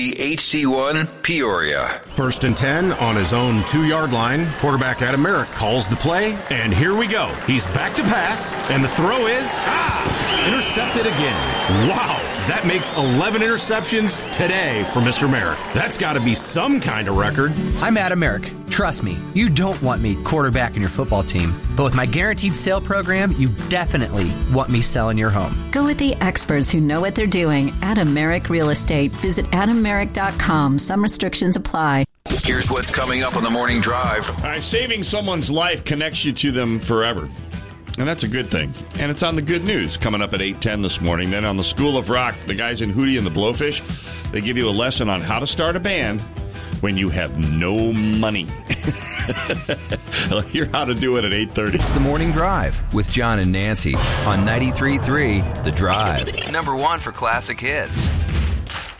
HD1 Peoria. 1st and 10 on his own 2-yard line. Quarterback Adam Merrick calls the play, and here we go. He's back to pass, and the throw is intercepted again. Wow, that makes 11 interceptions today for Mr. Merrick. That's got to be some kind of record. I'm Adam Merrick. Trust me, you don't want me quarterbacking your football team. But with my guaranteed sale program, you definitely want me selling your home. Go with the experts who know what they're doing. Adam Merrick Real Estate. Visit AdamMerrick.com. Some restrictions apply. Here's what's coming up on the morning drive. All right, saving someone's life connects you to them forever. And that's a good thing. And it's on the good news coming up at 8:10 this morning. Then on the School of Rock, the guys in Hootie and the Blowfish, they give you a lesson on how to start a band when you have no money. I'll hear how to do it at 8:30. It's the Morning Drive with John and Nancy on 93.3 The Drive. Number 1 for classic hits.